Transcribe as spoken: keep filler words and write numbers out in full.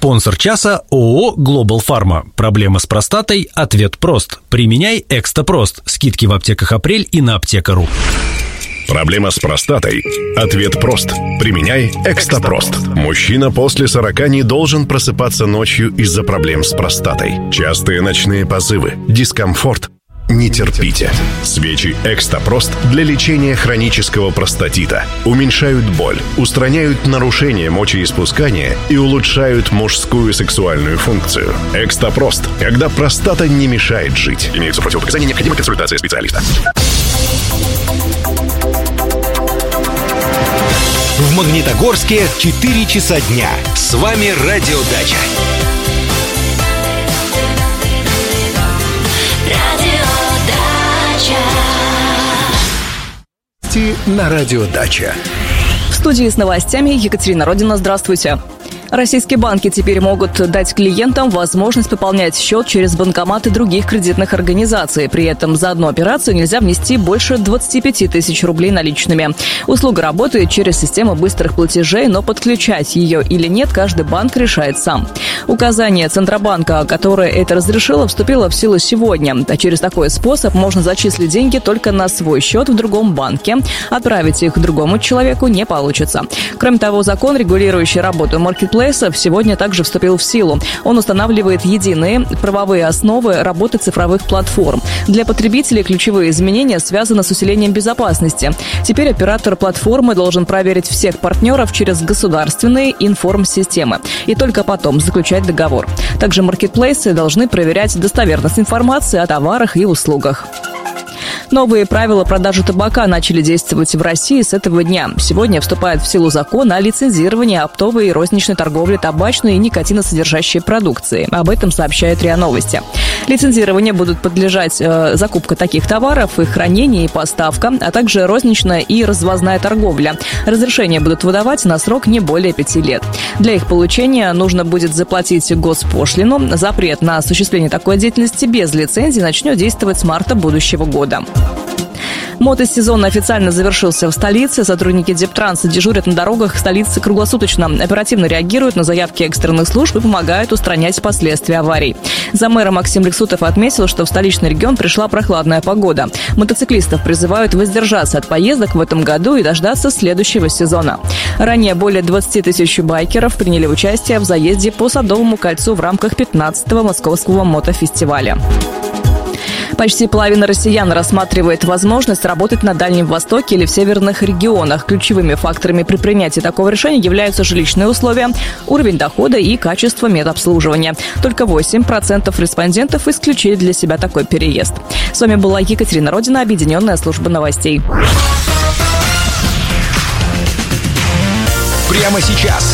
Спонсор часа ООО «Глобал Фарма». Проблема с простатой? Ответ прост. Применяй Экстапрост. Скидки в аптеках «Апрель» и на аптека.ру. Проблема с простатой? Ответ прост. Применяй Экстапрост. Мужчина после сорока не должен просыпаться ночью из-за проблем с простатой. Частые ночные позывы, дискомфорт. Не терпите. Свечи Экстапрост для лечения хронического простатита уменьшают боль, устраняют нарушения мочеиспускания и улучшают мужскую сексуальную функцию. Экстапрост, когда простата не мешает жить. Имеются противопоказания, необходима консультация специалиста. В Магнитогорске четыре часа дня. С вами Радиодача. На Радиодача. В студии с новостями Екатерина Родина. Здравствуйте. Российские банки теперь могут дать клиентам возможность пополнять счет через банкоматы других кредитных организаций. При этом за одну операцию нельзя внести больше двадцати пяти тысяч рублей наличными. Услуга работает через систему быстрых платежей, но подключать ее или нет каждый банк решает сам. Указание Центробанка, которое это разрешило, вступило в силу сегодня. А через такой способ можно зачислить деньги только на свой счет в другом банке. Отправить их другому человеку не получится. Кроме того, закон, регулирующий работу маркетплейса, сегодня также вступил в силу. Он устанавливает единые правовые основы работы цифровых платформ. Для потребителей ключевые изменения связаны с усилением безопасности. Теперь оператор платформы должен проверить всех партнеров через государственные информсистемы и только потом заключать договор. Также маркетплейсы должны проверять достоверность информации о товарах и услугах. Новые правила продажи табака начали действовать в России с этого дня. Сегодня вступает в силу закон о лицензировании оптовой и розничной торговли табачной и никотиносодержащей продукции. Об этом сообщает РИА Новости. Лицензированию будут подлежать э, закупка таких товаров, их хранение и поставка, а также розничная и развозная торговля. Разрешения будут выдавать на срок не более пяти лет. Для их получения нужно будет заплатить госпошлину. Запрет на осуществление такой деятельности без лицензии начнет действовать с марта будущего года. Мотосезон официально завершился в столице. Сотрудники Дептранса дежурят на дорогах столицы круглосуточно. Оперативно реагируют на заявки экстренных служб и помогают устранять последствия аварий. Замэр Максим Лексутов отметил, что в столичный регион пришла прохладная погода. Мотоциклистов призывают воздержаться от поездок в этом году и дождаться следующего сезона. Ранее более двадцати тысяч байкеров приняли участие в заезде по Садовому кольцу в рамках пятнадцатого Московского мотофестиваля. Почти половина россиян рассматривает возможность работать на Дальнем Востоке или в северных регионах. Ключевыми факторами при принятии такого решения являются жилищные условия, уровень дохода и качество медобслуживания. Только восемь процентов респондентов исключили для себя такой переезд. С вами была Екатерина Родина, Объединенная служба новостей. Прямо сейчас